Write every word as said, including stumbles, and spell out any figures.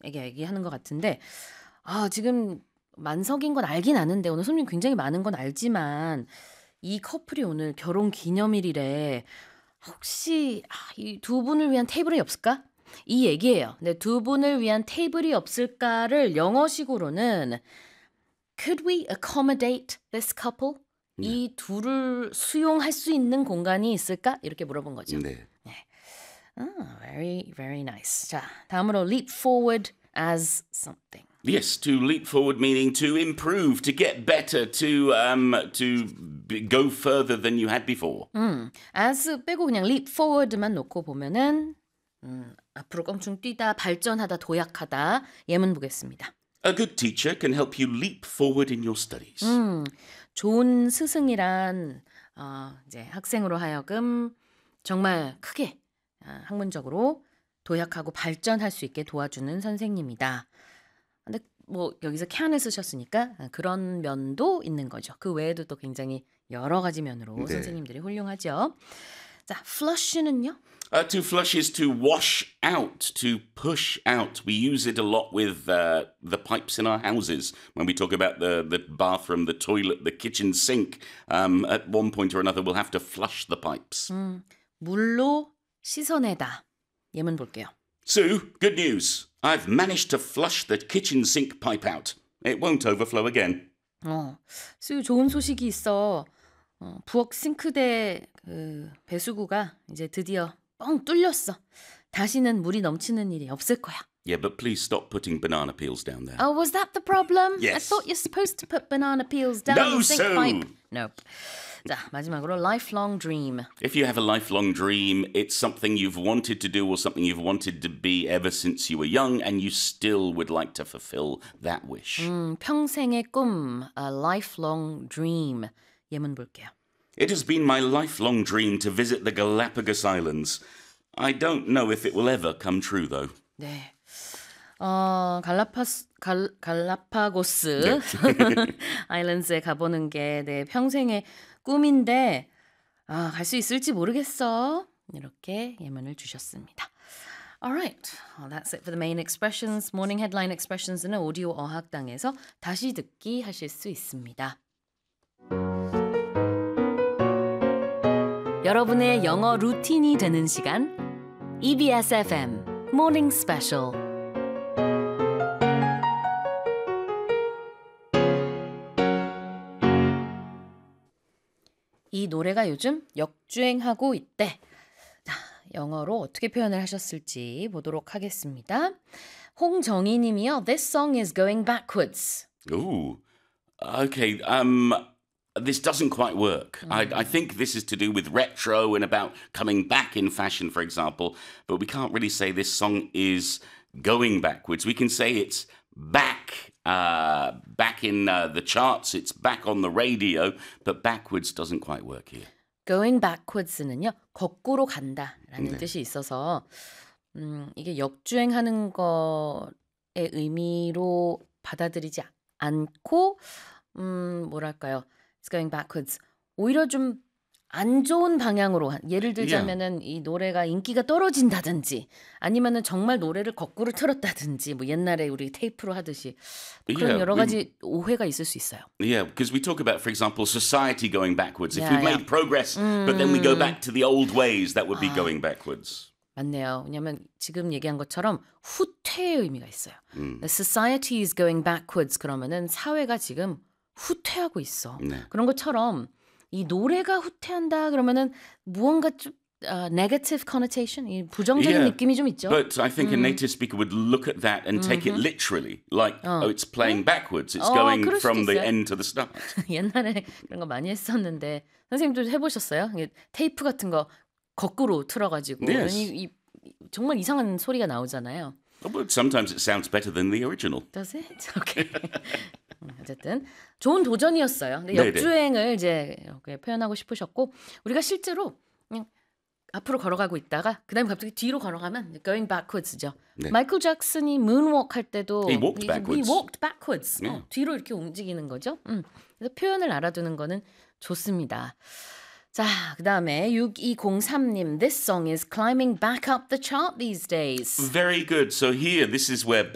이게 얘기하는 것 같은데 아, 지금 만석인 건 알긴 아는데 오늘 손님 굉장히 많은 건 알지만 이 커플이 오늘 결혼 기념일이래. 혹시 아, 이 두 분을 위한 테이블이 없을까? 이 얘기예요. 네, 두 분을 위한 테이블이 없을까를 영어식으로는 Could we accommodate this couple? 네. 이 둘을 수용할 수 있는 공간이 있을까? 이렇게 물어본 거죠. 네. 네. 아, very, very nice. 자, 다음으로 leap forward as something. Yes, to leap forward meaning to improve, to get better, to um, to b- go further than you had before. 음, as 빼고 그냥 leap forward만 놓고 보면은 음, 앞으로 껑충 뛰다, 발전하다, 도약하다 예문 보겠습니다. A good teacher can help you leap forward in your studies. 음, 좋은 스승이란 어, 이제 학생으로 하여금 정말 크게 어, 학문적으로 도약하고 발전할 수 있게 도와주는 선생님이다. 근데 뭐 여기서 can을 쓰셨으니까 그런 면도 있는 거죠. 그 외에도 또 굉장히 여러 가지 면으로 네. 선생님들이 훌륭하죠. 자, flush는요? Uh, to flush is to wash out, to push out. We use it a lot with uh, the pipes in our houses when we talk about the, the bathroom, the toilet, the kitchen sink. Um, at one point or another, we'll have to flush the pipes. 음, 물로 씻어내다. 예문 볼게요. Sue, good news. I've managed to flush the kitchen sink pipe out. It won't overflow again. 어, 수유 좋은 소식이 있어. 어, 부엌 싱크대 그 배수구가 이제 드디어 뻥 뚫렸어. 다시는 물이 넘치는 일이 없을 거야. Yeah, but please stop putting banana peels down there. Oh, was that the problem? I Yes. thought you're supposed to put banana peels down No, the sink Sue. pipe. Nope. 자, 마지막으로 lifelong dream. If you have a lifelong dream, it's something you've wanted to do or something you've wanted to be ever since you were young and you still would like to fulfill that wish. 음, 평생의 꿈, a lifelong dream. 예문 볼게요. It has been my lifelong dream to visit the Galapagos Islands. I don't know if it will ever come true, though. 네. 어, 갈라파스, 갈, 갈라파고스 아일랜드에 가보는 게 내 평생의 꿈인데 아, 갈 수 있을지 모르겠어. 이렇게 예문을 주셨습니다. Alright, well, that's it for the main expressions. Morning headline expressions는 오디오 어학당에서 다시 듣기 하실 수 있습니다. 여러분의 영어 루틴이 되는 시간 이비에스 에프엠 Morning Special. 이 노래가 요즘 역주행하고 있대. 자, 영어로 어떻게 표현을 하셨을지 보도록 하겠습니다. 홍정희 님이요. This song is going backwards. Ooh, okay. Um, this doesn't quite work. I, I think this is to do with retro and about coming back in fashion, for example. But we can't really say this song is going backwards. We can say it's back, uh, back in uh, the charts. It's back on the radio, but backwards doesn't quite work here. Going backwards는요. 거꾸로 간다라는 네. 뜻이 있어서 음, 이게 역주행하는 거의 의미로 받아들이지 않고 음, 뭐랄까요? It's going backwards. 오히려 좀 안 좋은 방향으로 예를 들자면은 이 노래가 인기가 떨어진다든지 아니면은 정말 노래를 거꾸로 틀었다든지 뭐 옛날에 우리 테이프로 하듯이 그런 Yeah, 여러 we- 가지 오해가 있을 수 있어요. Yeah, because we talk about, for example, society going backwards. If Yeah, we've yeah. made progress, but then we go back to the old ways, that would be going backwards. 맞네요. 왜냐하면 지금 얘기한 것처럼 후퇴의 의미가 있어요. The society is going backwards 그러면은 사회가 지금 후퇴하고 있어. 네. 그런 것처럼 이 노래가 후퇴한다 그러면은 무언가 좀 uh, negative connotation, 이 부정적인 Yeah, 느낌이 좀 있죠. But I think a native speaker would look at that and take it literally, like, oh, it's playing backwards. It's 어, going 그럴 수도 from the 있어요. end to the start. 옛날에 그런 거 많이 했었는데 선생님도 해보셨어요? 이게 테이프 같은 거 거꾸로 틀어가지고 Yes. 이, 이, 정말 이상한 소리가 나오잖아요. But sometimes it sounds better than the original. Does it? Okay. 음, 어쨌든 좋은 도전이었어요. 근데 네네. 역주행을 이제 이렇게 표현하고 싶으셨고 우리가 실제로 그냥 앞으로 걸어가고 있다가 그다음에 갑자기 뒤로 걸어가면 going backwards죠. 네. 마이클 잭슨이 moonwalk 할 때도 He walked he- backwards. He walked backwards. 네. 어, 뒤로 이렇게 움직이는 거죠. 음. 그래서 표현을 알아두는 거는 좋습니다. 자, 그다음에 육이공삼 님 This song is climbing back up the chart these days. Very good. So here, this is where